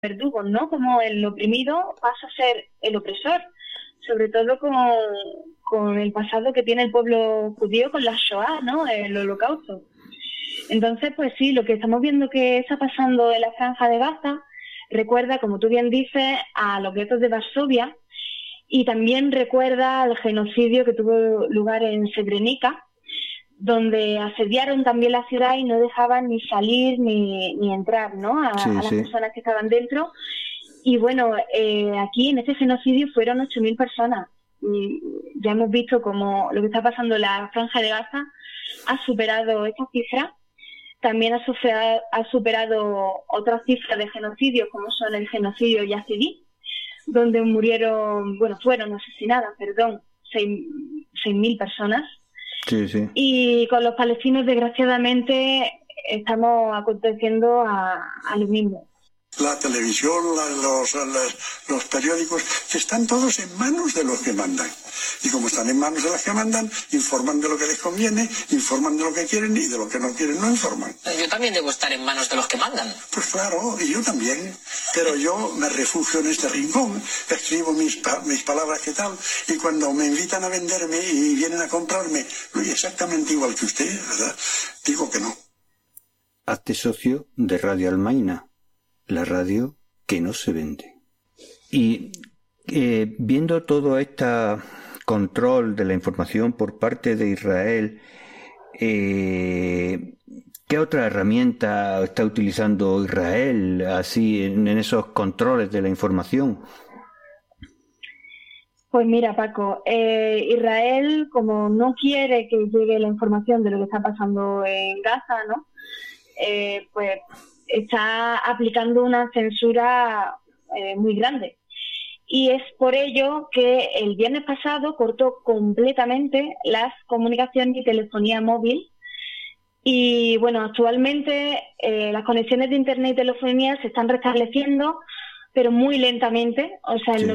verdugos, ¿no? Como el oprimido pasa a ser el opresor, sobre todo con el pasado que tiene el pueblo judío con la Shoah, ¿no? El Holocausto. Entonces, pues sí, lo que estamos viendo que está pasando en la Franja de Gaza recuerda, como tú bien dices, a los guetos de Varsovia y también recuerda al genocidio que tuvo lugar en Srebrenica, donde asediaron también la ciudad y no dejaban ni salir ni entrar, ¿no? A las personas que estaban dentro. Y bueno, aquí en este genocidio fueron 8.000 personas. Y ya hemos visto cómo lo que está pasando en la Franja de Gaza ha superado esta cifra. También ha superado otras cifras de genocidios, como son el genocidio yazidí, donde fueron asesinadas, 6.000 personas. Sí, sí. Y con los palestinos, desgraciadamente, estamos aconteciendo a lo mismo. La televisión, los periódicos, están todos en manos de los que mandan. Y como están en manos de los que mandan, informan de lo que les conviene, informan de lo que quieren y de lo que no quieren no informan. Yo también debo estar en manos de los que mandan. Pues claro, y yo también. Pero yo me refugio en este rincón, escribo mis palabras que tal, y cuando me invitan a venderme y vienen a comprarme, exactamente igual que usted, ¿verdad? Digo que no. Hazte socio de Radio Almaina, la radio que no se vende. Y viendo todo este control de la información por parte de Israel, ¿qué otra herramienta está utilizando Israel así en esos controles de la información? Pues mira, Paco, Israel, como no quiere que llegue la información de lo que está pasando en Gaza, ¿no? Pues está aplicando una censura muy grande. Y es por ello que el viernes pasado cortó completamente las comunicaciones y telefonía móvil. Y bueno, actualmente las conexiones de internet y telefonía se están restableciendo, pero muy lentamente. O sea, el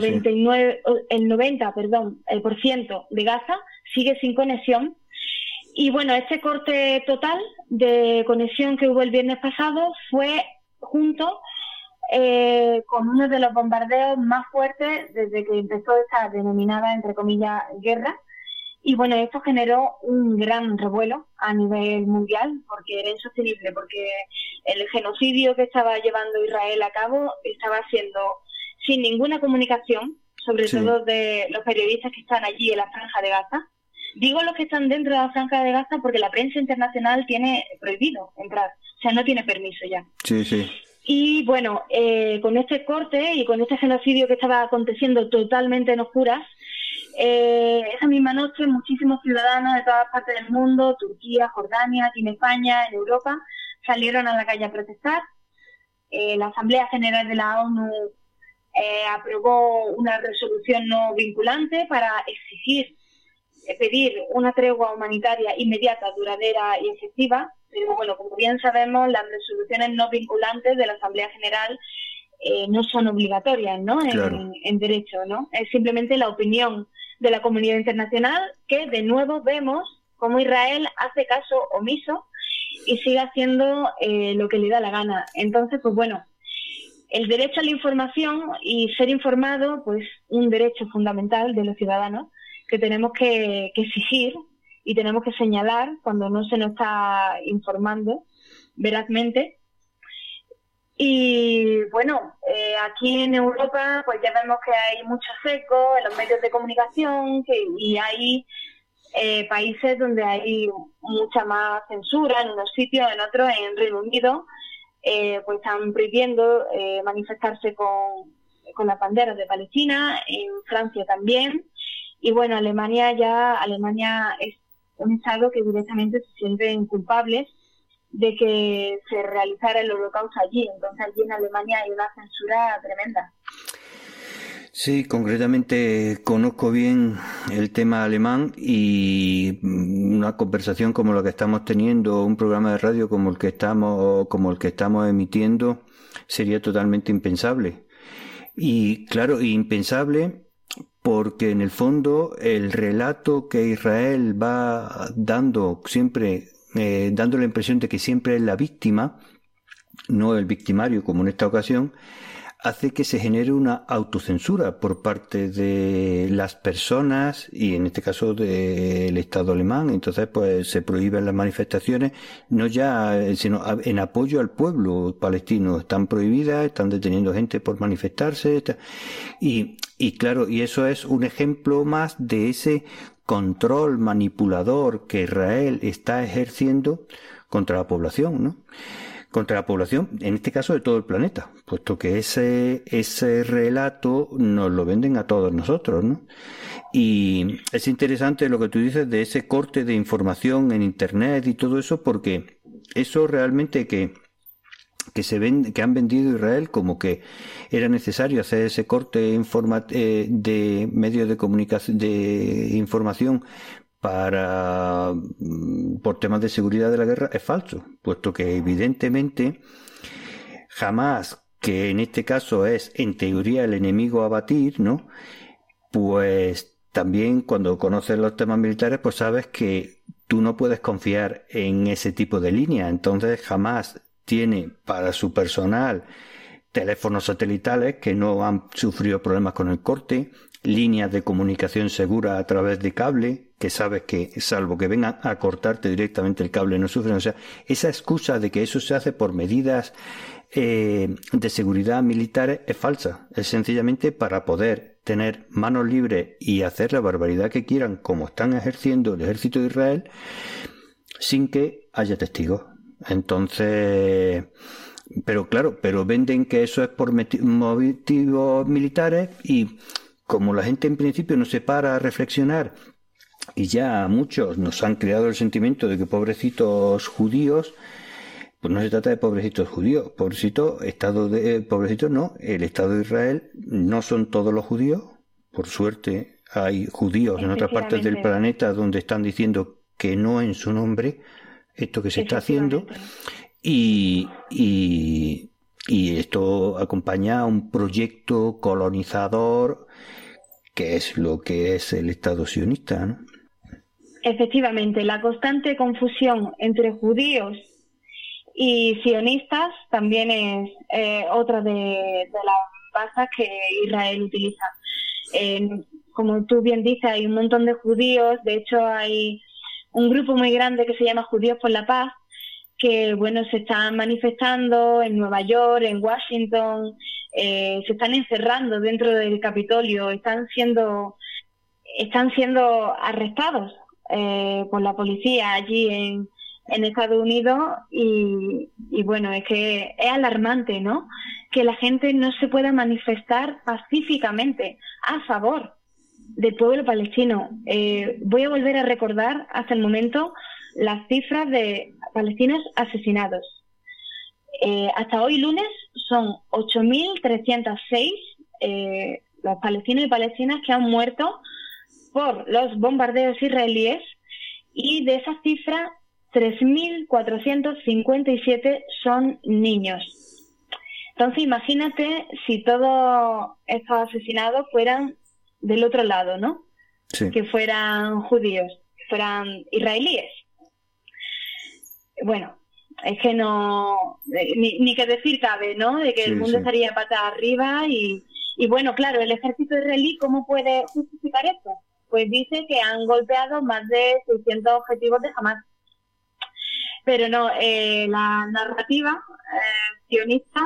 90% de Gaza sigue sin conexión. Y bueno, este corte total de conexión que hubo el viernes pasado fue junto con uno de los bombardeos más fuertes desde que empezó esta denominada, entre comillas, guerra. Y bueno, esto generó un gran revuelo a nivel mundial porque era insostenible, porque el genocidio que estaba llevando Israel a cabo estaba haciendo sin ninguna comunicación, sobre todo de los periodistas que están allí en la Franja de Gaza. Digo los que están dentro de la Franja de Gaza porque la prensa internacional tiene prohibido entrar, o sea, no tiene permiso ya. Sí, sí. Y bueno, con este corte y con este genocidio que estaba aconteciendo totalmente en oscuras, esa misma noche muchísimos ciudadanos de todas partes del mundo, Turquía, Jordania, aquí en España, en Europa, salieron a la calle a protestar. La Asamblea General de la ONU aprobó una resolución no vinculante para pedir una tregua humanitaria inmediata, duradera y efectiva. Pero bueno, como bien sabemos, las resoluciones no vinculantes de la Asamblea General no son obligatorias, ¿no? Claro. En derecho, ¿no? Es simplemente la opinión de la comunidad internacional que de nuevo vemos cómo Israel hace caso omiso y sigue haciendo lo que le da la gana. Entonces, pues bueno, el derecho a la información y ser informado, pues un derecho fundamental de los ciudadanos que tenemos que exigir y tenemos que señalar cuando no se nos está informando verazmente. Y bueno, aquí en Europa pues ya vemos que hay mucho sesgo en los medios de comunicación y hay países donde hay mucha más censura, en unos sitios, en otros, en Reino Unido, pues están prohibiendo manifestarse con las banderas de Palestina, en Francia también. Y bueno, Alemania es un estado que directamente se sienten culpables de que se realizara el holocausto allí. Entonces allí en Alemania hay una censura tremenda. Sí, concretamente conozco bien el tema alemán y una conversación como la que estamos teniendo, un programa de radio como el que estamos emitiendo, sería totalmente impensable. Y claro, impensable porque en el fondo el relato que Israel va dando siempre, dando la impresión de que siempre es la víctima, no el victimario como en esta ocasión, hace que se genere una autocensura por parte de las personas y en este caso del Estado alemán. Entonces pues se prohíben las manifestaciones, no ya sino en apoyo al pueblo palestino. Están prohibidas, están deteniendo gente por manifestarse y claro, y eso es un ejemplo más de ese control manipulador que Israel está ejerciendo contra la población, ¿no? Contra la población, en este caso de todo el planeta, puesto que ese relato nos lo venden a todos nosotros, ¿no? Y es interesante lo que tú dices de ese corte de información en Internet y todo eso, porque eso realmente que han vendido Israel como que era necesario hacer ese corte de medios de comunicación, de información por temas de seguridad de la guerra, es falso, puesto que evidentemente Hamás, que en este caso es en teoría el enemigo a batir, ¿no? Pues también cuando conoces los temas militares, pues sabes que tú no puedes confiar en ese tipo de línea. Entonces Hamás tiene para su personal teléfonos satelitales que no han sufrido problemas con el corte, líneas de comunicación segura a través de cable, que sabes que salvo que vengan a cortarte directamente el cable no sufren. O sea, esa excusa de que eso se hace por medidas de seguridad militares es falsa. Es sencillamente para poder tener manos libres y hacer la barbaridad que quieran, como están ejerciendo el ejército de Israel, sin que haya testigos. Entonces, pero claro, venden que eso es por motivos militares y como la gente en principio no se para a reflexionar y ya a muchos nos han creado el sentimiento de que pobrecitos judíos, pues no se trata de pobrecitos judíos, pobrecitos no, el Estado de Israel no son todos los judíos, por suerte hay judíos en otras partes del planeta donde están diciendo que no en su nombre esto que se está haciendo y esto acompaña a un proyecto colonizador que es lo que es el Estado sionista, ¿no? Efectivamente, la constante confusión entre judíos y sionistas también es otra de las bases que Israel utiliza. Como tú bien dices, hay un montón de judíos, de hecho hay un grupo muy grande que se llama Judíos por la Paz, que bueno, se están manifestando en Nueva York, en Washington, se están encerrando dentro del Capitolio, están siendo arrestados por la policía allí en Estados Unidos y bueno, es que es alarmante, ¿no? Que la gente no se pueda manifestar pacíficamente a favor del pueblo palestino. Voy a volver a recordar hasta el momento las cifras de palestinos asesinados. Hasta hoy lunes son 8.306 los palestinos y palestinas que han muerto por los bombardeos israelíes y de esas cifras 3.457 son niños. Entonces imagínate si todos estos asesinados fueran del otro lado, ¿no? Sí. Que fueran judíos, que fueran israelíes. Bueno, es que no, ni que decir cabe, ¿no? De que el mundo estaría patas arriba y bueno, claro, el ejército israelí, ¿cómo puede justificar esto? Pues dice que han golpeado más de 600 objetivos de Hamás. Pero no, la narrativa sionista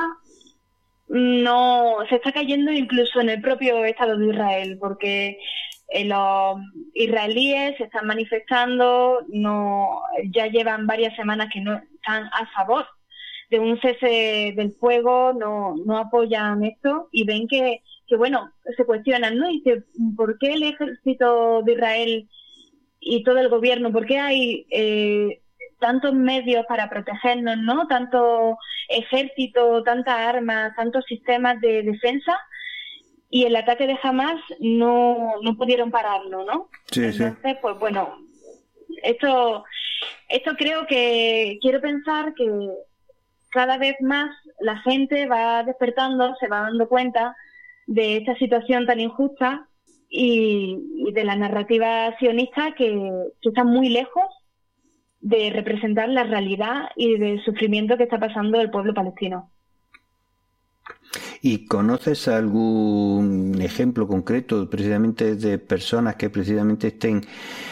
no se está cayendo incluso en el propio Estado de Israel, porque los israelíes se están manifestando, ya llevan varias semanas que no están a favor de un cese del fuego, no apoyan esto y ven que bueno, se cuestionan, ¿no? Y dice, ¿por qué el ejército de Israel y todo el gobierno, por qué hay tantos medios para protegernos, ¿no? Tanto ejército, tantas armas, tantos sistemas de defensa, y el ataque de Hamás no pudieron pararlo, ¿no? Sí, entonces, pues bueno, esto creo que quiero pensar que cada vez más la gente va despertando, se va dando cuenta de esta situación tan injusta y de la narrativa sionista que está muy lejos de representar la realidad y del sufrimiento que está pasando el pueblo palestino. ¿Y conoces algún ejemplo concreto precisamente de personas que precisamente estén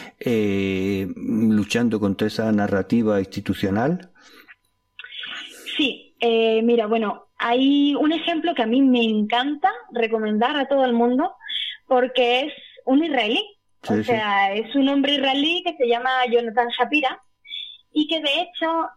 luchando contra esa narrativa institucional? Sí, mira, bueno, hay un ejemplo que a mí me encanta recomendar a todo el mundo porque es un israelí. Sí, o sea, es un hombre israelí que se llama Jonathan Shapira y que de hecho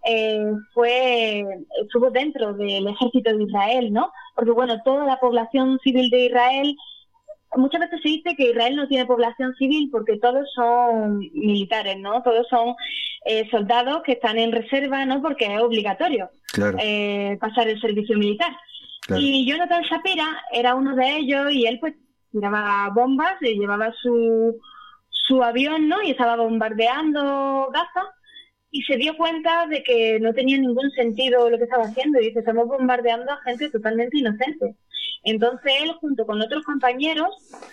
estuvo dentro del ejército de Israel, ¿no? Porque bueno, toda la población civil de Israel, muchas veces se dice que Israel no tiene población civil porque todos son militares, ¿no? Todos son soldados que están en reserva, ¿no? Porque es obligatorio claro. Pasar el servicio militar. Claro. Y Jonathan Shapira era uno de ellos y él pues tiraba bombas y llevaba su avión, ¿no? Y estaba bombardeando Gaza y se dio cuenta de que no tenía ningún sentido lo que estaba haciendo y dice, estamos bombardeando a gente totalmente inocente. Entonces él, junto con otros compañeros,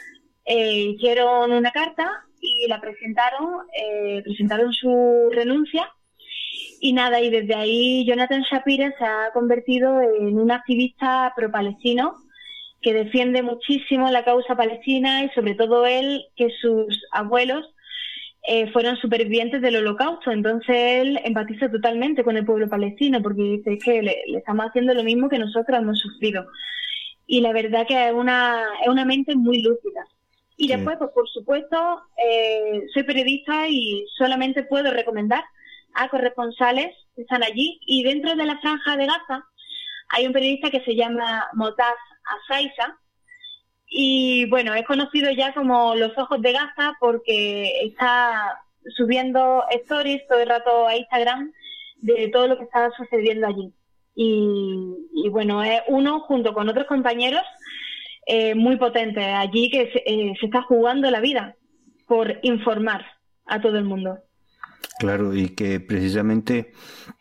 hicieron una carta y la presentaron su renuncia y nada, y desde ahí Jonathan Shapira se ha convertido en un activista pro-palestino que defiende muchísimo la causa palestina y sobre todo él, que sus abuelos fueron supervivientes del Holocausto, entonces él empatiza totalmente con el pueblo palestino porque dice que le estamos haciendo lo mismo que nosotros hemos sufrido. Y la verdad que es una mente muy lúcida. Y sí. Después, pues por supuesto, soy periodista y solamente puedo recomendar a corresponsales que están allí. Y dentro de la Franja de Gaza hay un periodista que se llama Motaz Asaiza. Y bueno, es conocido ya como los ojos de Gaza porque está subiendo stories todo el rato a Instagram de todo lo que está sucediendo allí. Y bueno, es uno junto con otros compañeros muy potentes allí que se está jugando la vida por informar a todo el mundo. Claro, y que precisamente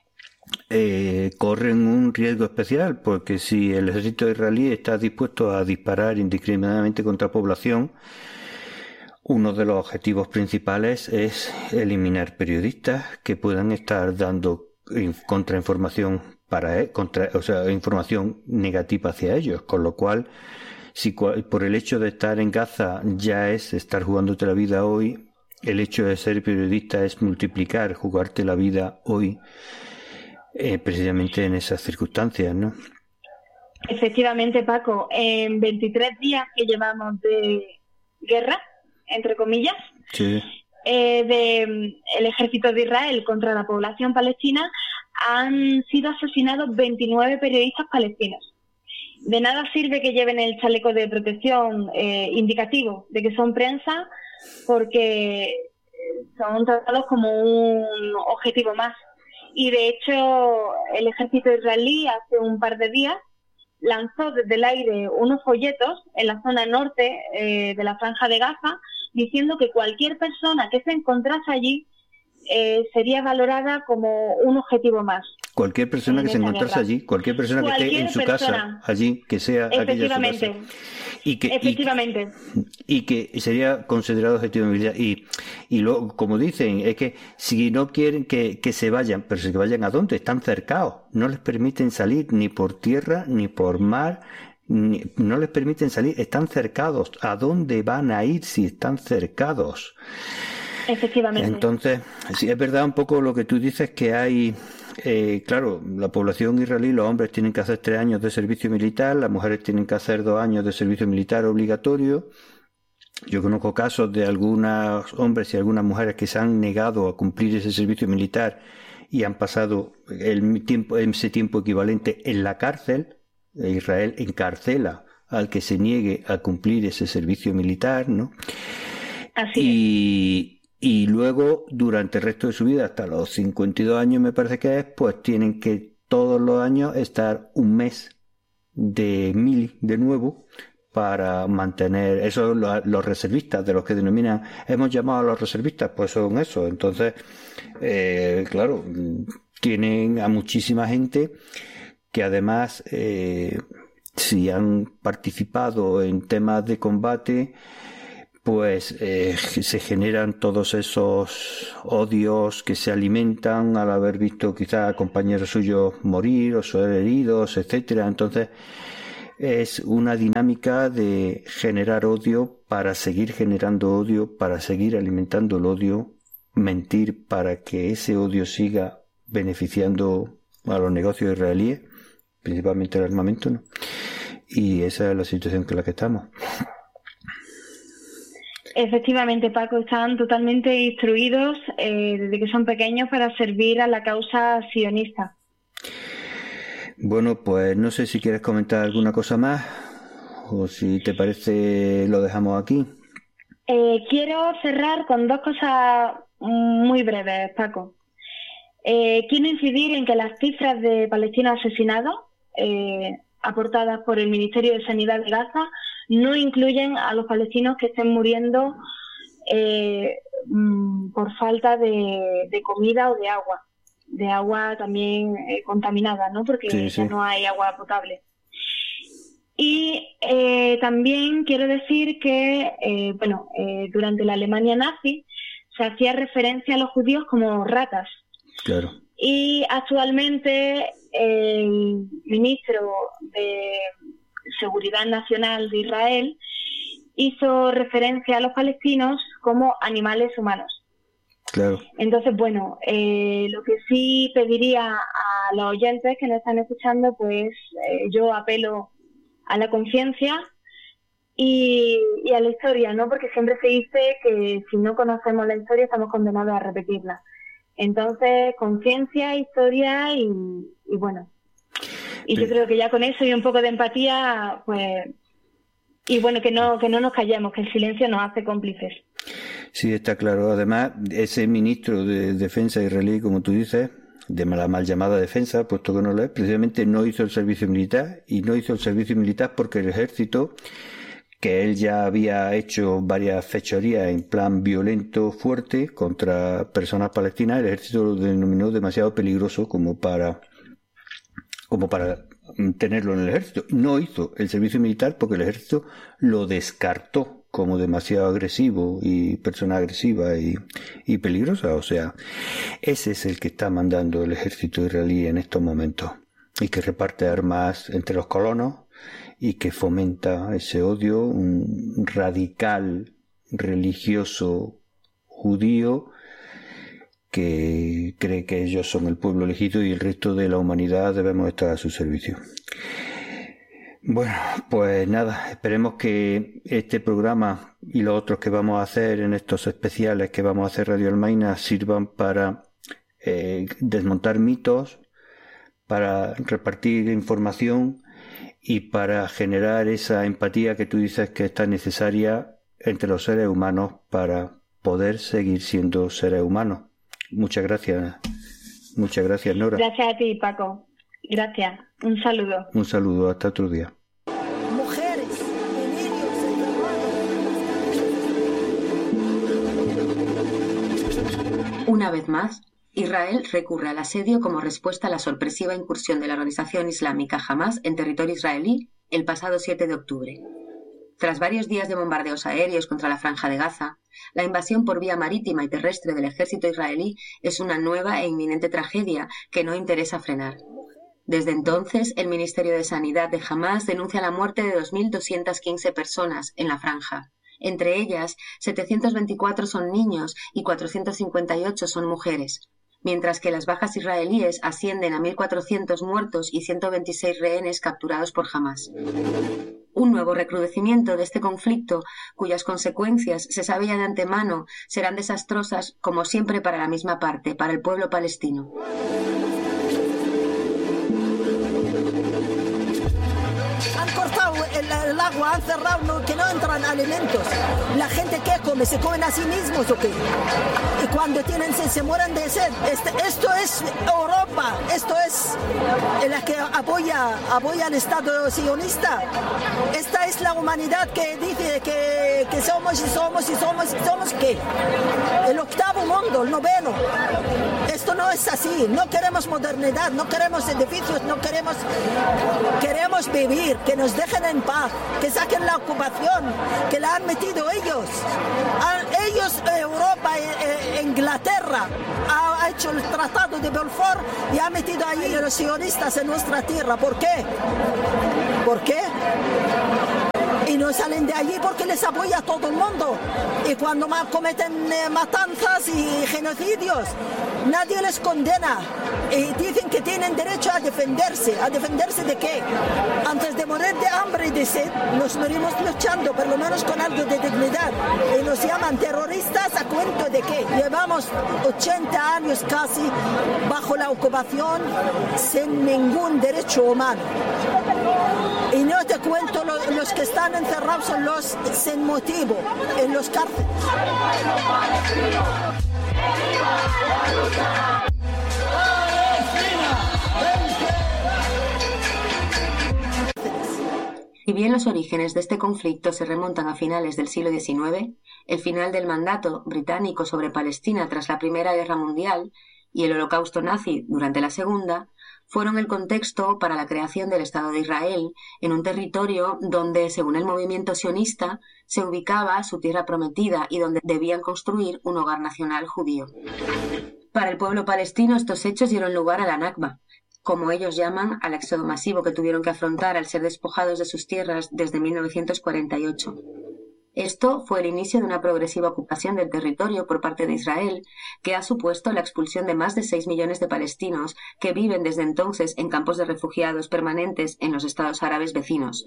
corren un riesgo especial, porque si el ejército israelí está dispuesto a disparar indiscriminadamente contra población, uno de los objetivos principales es eliminar periodistas que puedan estar dando contrainformación información negativa hacia ellos, con lo cual si por el hecho de estar en Gaza ya es estar jugándote la vida hoy, el hecho de ser periodista es jugarte la vida hoy precisamente en esas circunstancias, ¿no? Efectivamente, Paco, en 23 días que llevamos de guerra, entre comillas, sí. El ejército de Israel contra la población palestina, han sido asesinados 29 periodistas palestinos. De nada sirve que lleven el chaleco de protección indicativo de que son prensa, porque son tratados como un objetivo más. Y de hecho, el ejército israelí hace un par de días lanzó desde el aire unos folletos en la zona norte de la Franja de Gaza, diciendo que cualquier persona que se encontrase allí sería valorada como un objetivo más. Cualquier persona que se encontrase allí, cualquier persona que esté en su casa, allí, que sea aquella su casa. Efectivamente. Y que sería considerado objetivo militar. Y luego, como dicen, es que si no quieren que se vayan, pero si que vayan ¿a dónde? Están cercados. No les permiten salir ni por tierra, ni por mar, no les permiten salir. Están cercados. ¿A dónde van a ir si están cercados? Efectivamente. Entonces, sí, es verdad un poco lo que tú dices, que hay... claro, la población israelí, los hombres tienen que hacer 3 años de servicio militar, las mujeres tienen que hacer 2 años de servicio militar obligatorio. Yo conozco casos de algunos hombres y algunas mujeres que se han negado a cumplir ese servicio militar y han pasado ese tiempo equivalente en la cárcel. Israel encarcela al que se niegue a cumplir ese servicio militar, ¿no? Así es. Y luego, durante el resto de su vida, hasta los 52 años me parece que es, pues tienen que todos los años estar un mes de mili de nuevo para mantener eso. Los reservistas, de los que denominan, hemos llamado a los reservistas, pues son eso. Entonces, claro, tienen a muchísima gente que además, si han participado en temas de combate, pues se generan todos esos odios que se alimentan al haber visto quizá a compañeros suyos morir o ser heridos, etcétera. Entonces es una dinámica de generar odio para seguir generando odio, para seguir alimentando el odio, mentir para que ese odio siga beneficiando a los negocios israelíes, principalmente el armamento, ¿no? Y esa es la situación en la que estamos. Efectivamente, Paco, están totalmente instruidos desde que son pequeños para servir a la causa sionista. Bueno, pues no sé si quieres comentar alguna cosa más o si te parece lo dejamos aquí. Quiero cerrar con dos cosas muy breves, Paco. Quiero incidir en que las cifras de palestinos asesinados aportadas por el Ministerio de Sanidad de Gaza no incluyen a los palestinos que estén muriendo por falta de comida o de agua también contaminada, ¿no? Porque ya no hay agua potable. Y también quiero decir que durante la Alemania nazi se hacía referencia a los judíos como ratas. Claro. Y actualmente el ministro de Seguridad Nacional de Israel hizo referencia a los palestinos como animales humanos. Claro. Entonces, bueno, lo que sí pediría a los oyentes que nos están escuchando, pues yo apelo a la conciencia y a la historia, ¿no? Porque siempre se dice que si no conocemos la historia estamos condenados a repetirla. Entonces, conciencia, historia y bueno. Y yo creo que ya con eso y un poco de empatía, pues... Y bueno, que no nos callemos, que el silencio nos hace cómplices. Sí, está claro. Además, ese ministro de Defensa israelí, como tú dices, de la mal llamada defensa, puesto que no lo es, precisamente no hizo el servicio militar, y no hizo el servicio militar porque el ejército, que él ya había hecho varias fechorías en plan violento fuerte contra personas palestinas, el ejército lo denominó demasiado peligroso como para tenerlo en el ejército. No hizo el servicio militar porque el ejército lo descartó como demasiado agresivo y persona agresiva y peligrosa. O sea, ese es el que está mandando el ejército israelí en estos momentos y que reparte armas entre los colonos y que fomenta ese odio, un radical religioso judío que cree que ellos son el pueblo elegido y el resto de la humanidad debemos estar a su servicio. Bueno, pues nada, esperemos que este programa y los otros que vamos a hacer en estos especiales que vamos a hacer Radio Almaina sirvan para desmontar mitos, para repartir información y para generar esa empatía que tú dices que es tan necesaria entre los seres humanos para poder seguir siendo seres humanos. Muchas gracias, Nora. Gracias a ti, Paco. Gracias. Un saludo. Un saludo, hasta otro día. Mujeres, niños. Una vez más, Israel recurre al asedio como respuesta a la sorpresiva incursión de la organización islámica Hamás en territorio israelí el pasado 7 de octubre. Tras varios días de bombardeos aéreos contra la Franja de Gaza, la invasión por vía marítima y terrestre del ejército israelí es una nueva e inminente tragedia que no interesa frenar. Desde entonces, el Ministerio de Sanidad de Hamás denuncia la muerte de 2.215 personas en la franja. Entre ellas, 724 son niños y 458 son mujeres, mientras que las bajas israelíes ascienden a 1.400 muertos y 126 rehenes capturados por Hamás. Un nuevo recrudecimiento de este conflicto, cuyas consecuencias se sabe ya de antemano serán desastrosas como siempre para la misma parte, para el pueblo palestino. Han cortado el agua, han cerrado, que no entran alimentos. La gente ¿qué come? ¿Se comen a sí mismos o qué? Y cuando tienen sed, se mueren de sed. Esto es Europa, esto es la que apoya al Estado sionista. Esta es la humanidad que dice que somos ¿qué? El octavo mundo, el noveno. Esto no es así, no queremos modernidad, no queremos edificios, queremos vivir, que nos dejen en paz, que saquen la ocupación, que la han metido ellos. Ellos Europa, Inglaterra, ha hecho el Tratado de Balfour y ha metido ahí a los sionistas en nuestra tierra. ¿Por qué? ¿Por qué? Y no salen de allí porque les apoya todo el mundo. Y cuando cometen matanzas y genocidios, nadie les condena. Y dicen que tienen derecho a defenderse. ¿A defenderse de qué? Antes de morir de hambre y de sed, nos morimos luchando, por lo menos con algo de dignidad. Y nos llaman terroristas, ¿a cuento de qué? Llevamos 80 años casi bajo la ocupación sin ningún derecho humano. Y no te cuento, los que están encerrados son los sin motivo, en los cárceles. Si bien los orígenes de este conflicto se remontan a finales del siglo XIX, el final del mandato británico sobre Palestina tras la Primera Guerra Mundial y el holocausto nazi durante la Segunda fueron el contexto para la creación del Estado de Israel en un territorio donde, según el movimiento sionista, se ubicaba su tierra prometida y donde debían construir un hogar nacional judío. Para el pueblo palestino estos hechos dieron lugar a la Nakba, como ellos llaman al éxodo masivo que tuvieron que afrontar al ser despojados de sus tierras desde 1948. Esto fue el inicio de una progresiva ocupación del territorio por parte de Israel, que ha supuesto la expulsión de más de 6 millones de palestinos que viven desde entonces en campos de refugiados permanentes en los estados árabes vecinos.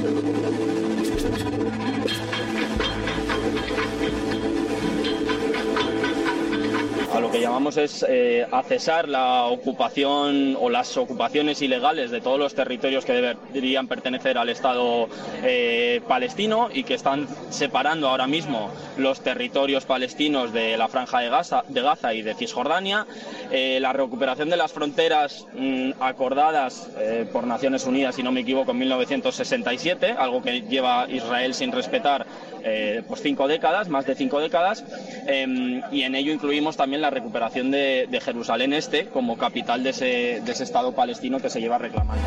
A lo que llamamos es a cesar la ocupación o las ocupaciones ilegales de todos los territorios que deberían pertenecer al Estado palestino y que están separando ahora mismo los territorios palestinos de la Franja de Gaza y de Cisjordania, la recuperación de las fronteras acordadas por Naciones Unidas, si no me equivoco, en 1967, algo que lleva Israel sin respetar pues 5 décadas, más de 5 décadas, y en ello incluimos también la recuperación de Jerusalén Este como capital de ese Estado palestino que se lleva reclamando.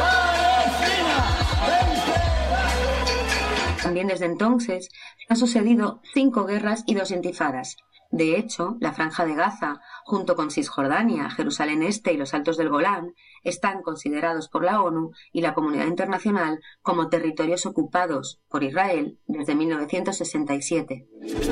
También desde entonces han sucedido 5 guerras y 2 intifadas. De hecho, la Franja de Gaza, junto con Cisjordania, Jerusalén Este y los Altos del Golán, están considerados por la ONU y la comunidad internacional como territorios ocupados por Israel desde 1967.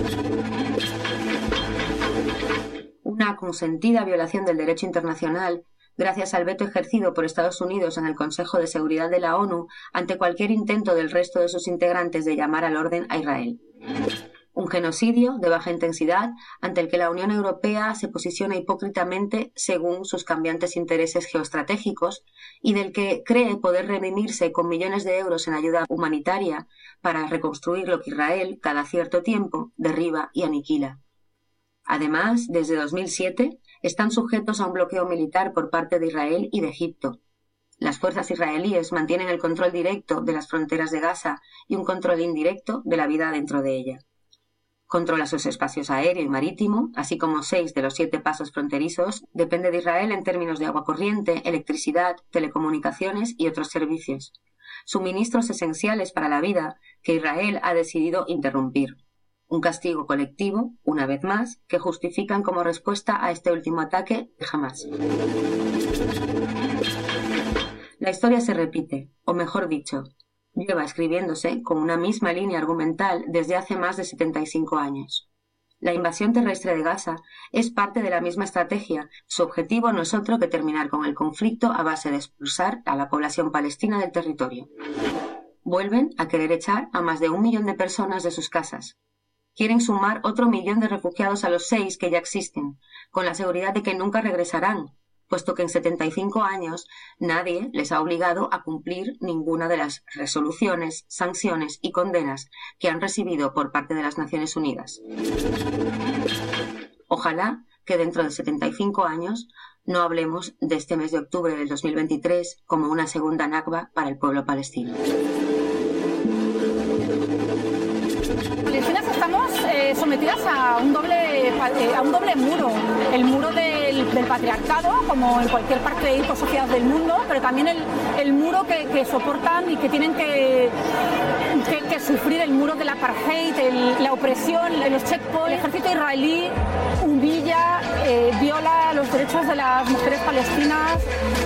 Una consentida violación del derecho internacional gracias al veto ejercido por Estados Unidos en el Consejo de Seguridad de la ONU ante cualquier intento del resto de sus integrantes de llamar al orden a Israel. Un genocidio de baja intensidad ante el que la Unión Europea se posiciona hipócritamente según sus cambiantes intereses geoestratégicos y del que cree poder redimirse con millones de euros en ayuda humanitaria para reconstruir lo que Israel, cada cierto tiempo, derriba y aniquila. Además, desde 2007, están sujetos a un bloqueo militar por parte de Israel y de Egipto. Las fuerzas israelíes mantienen el control directo de las fronteras de Gaza y un control indirecto de la vida dentro de ella. Controla sus espacios aéreo y marítimo, así como 6 de los 7 pasos fronterizos, depende de Israel en términos de agua corriente, electricidad, telecomunicaciones y otros servicios. Suministros esenciales para la vida que Israel ha decidido interrumpir. Un castigo colectivo, una vez más, que justifican como respuesta a este último ataque de Hamás. La historia se repite, o mejor dicho, lleva escribiéndose con una misma línea argumental desde hace más de 75 años. La invasión terrestre de Gaza es parte de la misma estrategia. Su objetivo no es otro que terminar con el conflicto a base de expulsar a la población palestina del territorio. Vuelven a querer echar a más de 1 millón de personas de sus casas. Quieren sumar otro 1 millón de refugiados a los 6 que ya existen, con la seguridad de que nunca regresarán, puesto que en 75 años nadie les ha obligado a cumplir ninguna de las resoluciones, sanciones y condenas que han recibido por parte de las Naciones Unidas. Ojalá que dentro de 75 años no hablemos de este mes de octubre del 2023 como una segunda Nakba para el pueblo palestino. Palestinas estamos sometidas a un doble muro, el muro del del patriarcado, como en cualquier parte y sociedad del mundo, pero también el muro que soportan y que tienen que sufrir, el muro del apartheid, la opresión, los checkpoints. El ejército israelí humilla, viola los derechos de las mujeres palestinas.